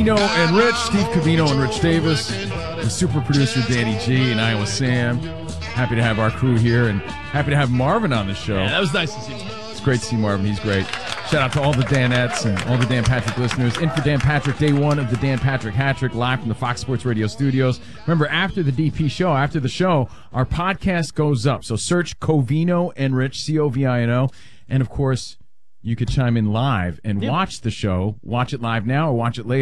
Covino and Rich, Steve Covino and Rich Davis, the super producer Danny G, and I was Sam. Happy to have our crew here, and happy to have Marvin on the show. Yeah, that was nice to see him. It's great to see Marvin. He's great. Shout out to all the Danettes and all the Dan Patrick listeners. In for Dan Patrick, day one of the Dan Patrick Hat-Trick, live from the Fox Sports Radio studios. Remember, after the DP show, after the show, our podcast goes up. So search Covino and Rich, C-O-V-I-N-O. And, of course, you could chime in live and watch the show. Watch it live now or watch it later.